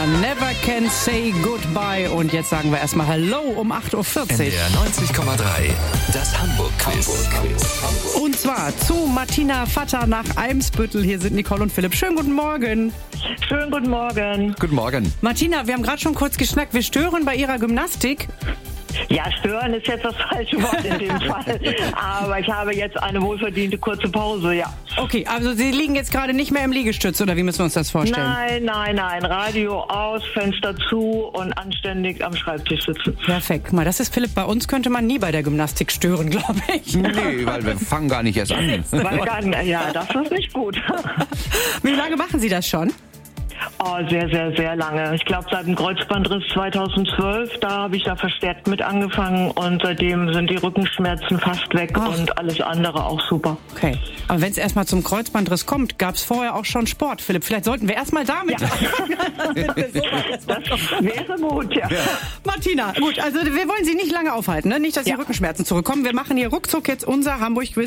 Never can say goodbye. Und jetzt sagen wir erstmal Hello um 8.40 Uhr. NDR 90,3, das Hamburg-Quiz. Und zwar zu Martina Vatter nach Eimsbüttel. Hier sind Nicole und Philipp. Schönen guten Morgen. Schönen guten Morgen. Guten Morgen. Martina, wir haben gerade schon kurz geschnackt. Wir stören bei Ihrer Gymnastik. Ja, stören ist jetzt das falsche Wort in dem Fall. Aber ich habe jetzt eine wohlverdiente kurze Pause, ja. Okay, also Sie liegen jetzt gerade nicht mehr im Liegestütz, oder wie müssen wir uns das vorstellen? Nein. Radio aus, Fenster zu und anständig am Schreibtisch sitzen. Perfekt. Guck mal, das ist Philipp. Bei uns könnte man nie bei der Gymnastik stören, glaube ich. Nee, weil wir fangen gar nicht erst an. Ja, das ist nicht gut. Wie lange machen Sie das schon? Oh, sehr, sehr, sehr lange. Ich glaube, seit dem Kreuzbandriss 2012, da habe ich da verstärkt mit angefangen und seitdem sind die Rückenschmerzen fast weg und alles andere auch super. Okay, aber wenn es erstmal zum Kreuzbandriss kommt, gab es vorher auch schon Sport, Philipp. Vielleicht sollten wir erstmal damit. Ja. Das wäre gut, ja. Martina, gut, also wir wollen Sie nicht lange aufhalten, ne? Nicht, dass die Rückenschmerzen zurückkommen. Wir machen hier ruckzuck jetzt unser Hamburg-Quiz.